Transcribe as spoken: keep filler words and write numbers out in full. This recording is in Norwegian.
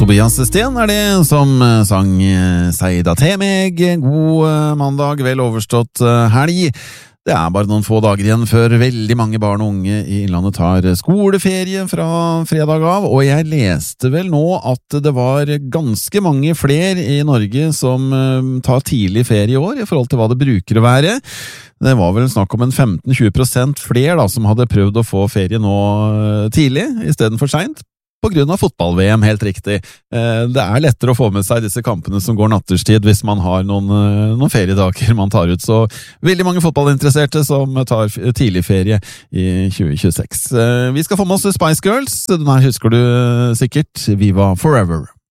Tobias Sten er det som sang Sei da til meg. God mandag, vel overstått helg. Det er bare noen få dager igjen før veldig mange barn og unge i Innlandet tar skoleferie fra fredag av, og jeg leste vel nå at det var ganske mange flere i Norge som tar tidlig ferie i år i forhold til hva det bruker å være. Det var vel snakk om en femten til tjue prosent flere da, som hadde prøvd å få ferie nå tidlig i stedet for sent. På grunn av fotball-V M, helt riktig. Det er lettere å få med seg disse kampene som går natterstid hvis man har noen, noen feriedager man tar ut. Så veldig mange fotballinteresserte som tar tidlig ferie i tjue tjueseks. Vi skal få med oss Spice Girls. Den her husker du sikkert. Viva Forever.